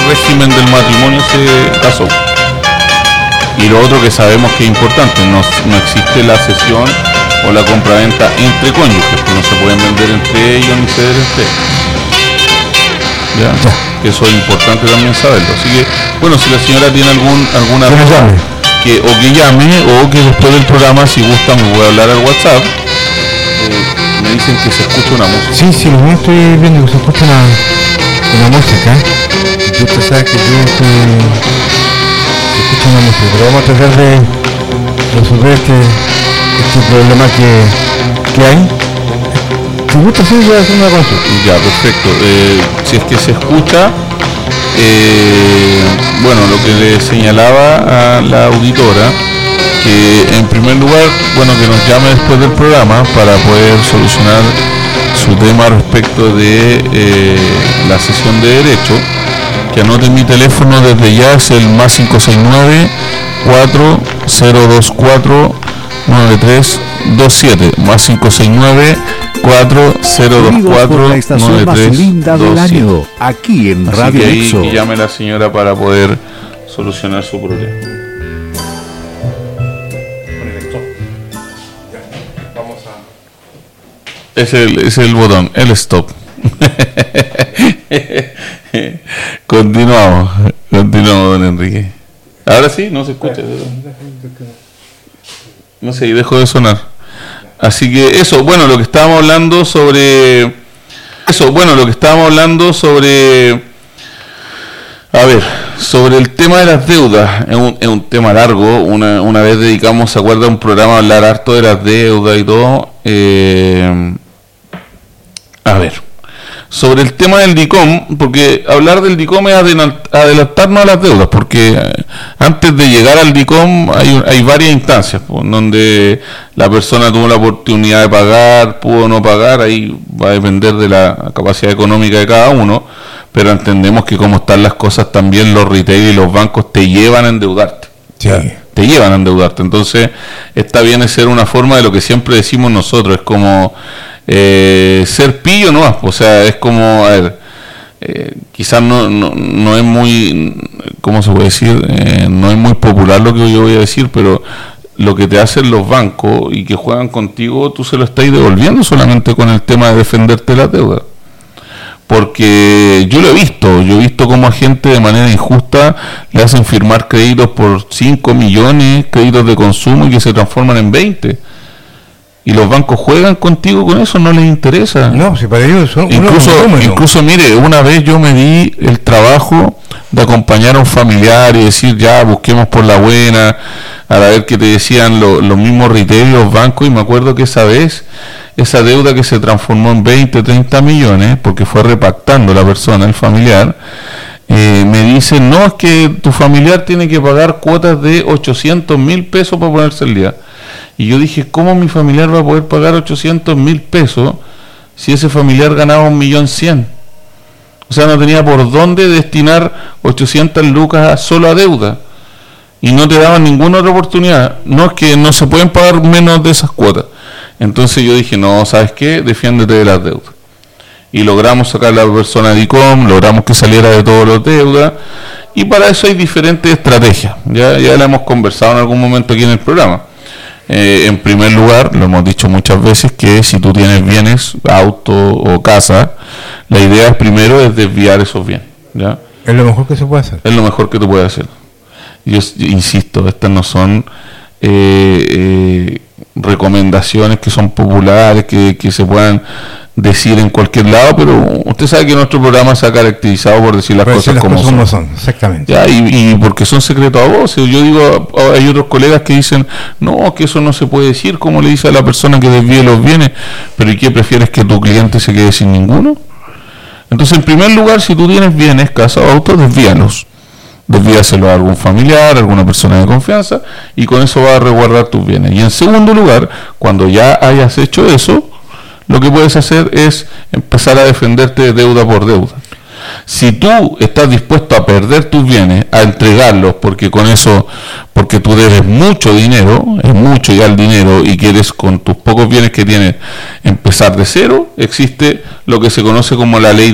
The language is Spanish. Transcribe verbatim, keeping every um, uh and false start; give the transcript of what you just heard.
régimen del matrimonio se casó. Y lo otro que sabemos que es importante, no, no existe la cesión o la compraventa entre cónyuges, que no se pueden vender entre ellos ni ceder entre ellos. ¿Ya? Ya. Que eso es importante también saberlo. Así que, bueno, si la señora tiene algún alguna duda, que o que llame o que después del programa, si gusta, me voy a hablar al WhatsApp. Eh, me dicen que se escucha una música. Sí, sí, lo mío estoy viendo que se escucha una, una música. Y usted sabe que yo estoy... escucha una música, pero vamos a tratar de resolver este, este problema que, que hay. Si gusta, sí, voy a hacer una consulta. Ya, perfecto. Eh, si es que se escucha, eh, bueno, lo que le señalaba a la auditora, que en primer lugar, bueno, que nos llame después del programa para poder solucionar su tema respecto de eh, la cesión de derecho. Que anoten mi teléfono desde ya, es el más cinco seis nueve, cuatro cero dos cuatro, nueve tres dos siete, más cinco seis nueve, cuatro cero dos cuatro, nueve tres dos siete. Aquí en Radio Exo. Y llame a la señora para poder solucionar su problema. Vamos a... Es el, es el botón, el stop. Continuamos, continuamos, don Enrique. Ahora sí, no se escucha. No sé, y dejó de sonar. Así que eso, bueno, lo que estábamos hablando sobre... Eso, bueno, lo que estábamos hablando sobre... A ver, sobre el tema de las deudas. Es un, es un tema largo. Una, una vez dedicamos, ¿se acuerda? Un programa a hablar harto de las deudas y todo. Eh, a ver. Sobre el tema del DICOM, porque hablar del DICOM es adelantarnos a las deudas, porque antes de llegar al DICOM hay, hay varias instancias, pues, donde la persona tuvo la oportunidad de pagar, pudo no pagar, ahí va a depender de la capacidad económica de cada uno, pero entendemos que como están las cosas también los retail y los bancos te llevan a endeudarte. Sí. Te llevan a endeudarte, entonces esta viene a ser una forma de lo que siempre decimos nosotros, es como... Eh, ser pillo no, o sea, es como, a ver, eh, quizás no, no, no es muy, ¿cómo se puede decir? Eh, no es muy popular lo que yo voy a decir, pero lo que te hacen los bancos y que juegan contigo, tú se lo estás devolviendo solamente con el tema de defenderte la deuda. Porque yo lo he visto, yo he visto cómo a gente de manera injusta le hacen firmar créditos por cinco millones, créditos de consumo y que se transforman en veinte. Y los bancos juegan contigo con eso, no les interesa. No, si para ellos son incluso, incluso mire, una vez yo me di el trabajo de acompañar a un familiar y decir, ya, busquemos por la buena, a ver qué te decían lo, los mismos retail, los bancos, y me acuerdo que esa vez, esa deuda que se transformó en veinte, treinta millones, porque fue repactando la persona, el familiar, eh, me dicen, no, es que tu familiar tiene que pagar cuotas de ochocientos mil pesos para ponerse al día. Y yo dije, ¿cómo mi familiar va a poder pagar ochocientos mil pesos si ese familiar ganaba un millón cien? O sea, no tenía por dónde destinar ochocientas lucas solo a deuda. Y no te daban ninguna otra oportunidad. No, es que no se pueden pagar menos de esas cuotas. Entonces yo dije, no, ¿sabes qué? Defiéndete de las deudas. Y logramos sacar a la persona de DICOM, logramos que saliera de todas las deudas. Y para eso hay diferentes estrategias. Ya, ya la hemos conversado en algún momento aquí en el programa. Eh, en primer lugar, lo hemos dicho muchas veces, que si tú tienes bienes, auto o casa, la idea primero es desviar esos bienes, ¿ya? Es lo mejor que se puede hacer. Es lo mejor que tú puedes hacer. Yo, yo insisto, estas no son eh, eh, recomendaciones que son populares, que, que se puedan decir en cualquier lado, pero usted sabe que nuestro programa se ha caracterizado por decir las por cosas decir las como cosas son. como son, exactamente. Ya, y, y porque son secretos a voces. Yo digo, hay otros colegas que dicen, no, que eso no se puede decir, como le dice a la persona que desvíe los bienes, pero ¿y qué prefieres, que tu cliente se quede sin ninguno? Entonces, en primer lugar, si tú tienes bienes, casa o auto, desvíalos. Desvíaselo a algún familiar, a alguna persona de confianza, y con eso vas a resguardar tus bienes. Y en segundo lugar, cuando ya hayas hecho eso, lo que puedes hacer es empezar a defenderte de deuda por deuda. Si tú estás dispuesto a perder tus bienes, a entregarlos, porque con eso, porque tú debes mucho dinero, es mucho ya el dinero, y quieres con tus pocos bienes que tienes empezar de cero, existe lo que se conoce como la ley